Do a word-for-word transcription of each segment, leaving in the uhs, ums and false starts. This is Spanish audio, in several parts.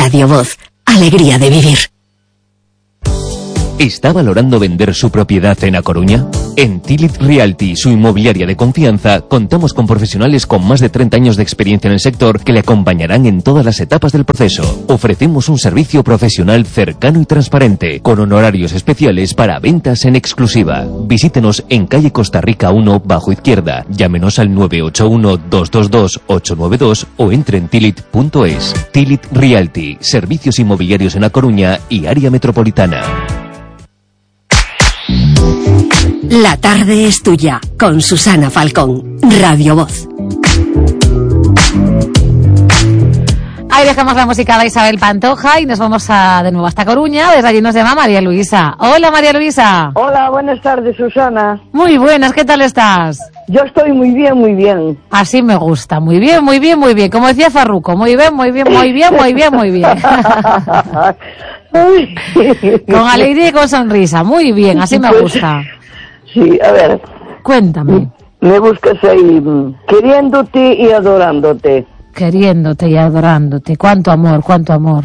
Radio Voz, alegría de vivir. ¿Está valorando vender su propiedad en A Coruña? En Tilit Realty, su inmobiliaria de confianza, contamos con profesionales con más de treinta años de experiencia en el sector que le acompañarán en todas las etapas del proceso. Ofrecemos un servicio profesional cercano y transparente, con honorarios especiales para ventas en exclusiva. Visítenos en calle Costa Rica uno, bajo izquierda. Llámenos al nueve ocho uno, dos dos dos, ocho nueve dos o entre en tilit punto es. Tilit Realty, servicios inmobiliarios en A Coruña y área metropolitana. La tarde es tuya, con Susana Falcón, Radio Voz. Ahí dejamos la música de Isabel Pantoja y nos vamos a, de nuevo hasta Coruña. Desde allí nos llama María Luisa. Hola, María Luisa. Hola, buenas tardes, Susana. Muy buenas, ¿qué tal estás? Yo estoy muy bien, muy bien. Así me gusta, muy bien, muy bien, muy bien. Como decía Farruko, muy bien, muy bien, muy bien, muy bien, muy bien. Con alegría y con sonrisa, muy bien, así me gusta. Sí, a ver. Cuéntame. Me buscas ahí, queriéndote y adorándote. Queriéndote y adorándote. Cuánto amor, cuánto amor.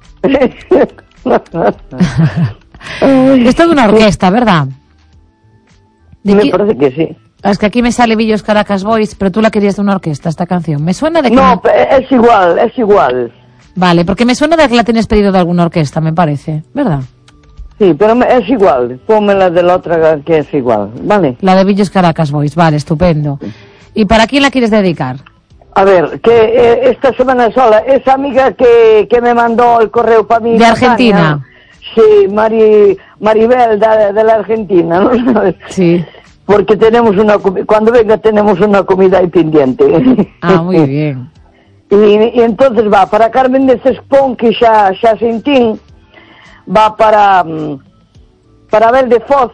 Es toda una orquesta, ¿verdad? Me qui... parece que sí. Es que aquí me sale Villos Caracas Boys, pero tú la querías de una orquesta, esta canción. Me suena de que... No, me... es igual, es igual. Vale, porque me suena de que la tienes pedido de alguna orquesta, me parece, ¿verdad? Sí, pero es igual. Ponme la de la otra que es igual, ¿vale? La de Villos Caracas Boys, vale, estupendo. ¿Y para quién la quieres dedicar? A ver, que eh, esta semana sola, esa amiga que, que me mandó el correo para mí... ¿De Argentina? Sí, Mari, Maribel de, de la Argentina, ¿no sabes? Sí. Porque tenemos una... Cuando venga tenemos una comida ahí pendiente. Ah, muy bien. Y, y entonces va para Carmen de Cespón, que ya, ya sentín, va para, para Abel de Foz,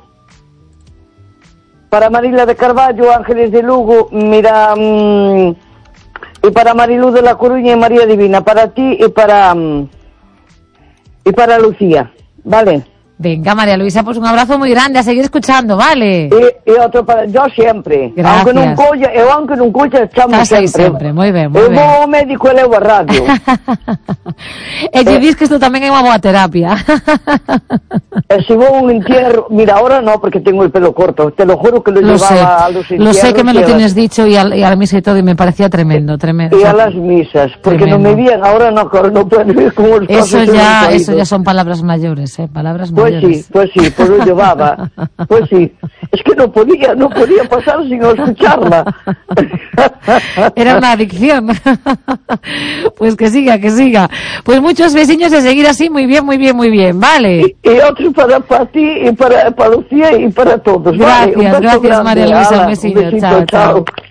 para Marila de Carballo, Ángeles de Lugo, mira, um, y para Marilú de La Coruña y María Divina, para ti y para, um, y para Lucía, ¿vale? Venga, María Luisa, pues un abrazo muy grande, a seguir escuchando, ¿vale? Y, y otro para... Yo siempre. Gracias. Aunque non colla, eu aunque non colla, estamos sempre. sempre. Moi ben, moi eu ben. vou ao médico e levo a radio. E te dis que isto tamén é unha boa terapia. E se vou a un entierro... Mira, ahora no, porque tengo el pelo corto. Te lo juro que lo, lo llevaba sé. a los entierros. Lo sé que me lo las... tienes dicho y a, y a la misa y todo, y me parecía tremendo, tremendo. Y o sea, a las misas, porque tremendo. no me vían, ahora no, ahora no puedo ir como los Eso pasos ya, eso ya son palabras mayores, ¿eh? Palabras pues mayores. Pues sí, pues sí, pues lo llevaba. Pues sí, es que no podía, no podía pasar sin escucharla. Era una adicción. Pues que siga, que siga. Pues muchos vecinos de seguir así, muy bien, muy bien, muy bien, ¿vale? Y, y otro para, para ti, y para, para Lucía y para todos. Gracias, ¿vale? gracias grande. María Luisa, un Ala, besito, un besito, chao, chao. chao.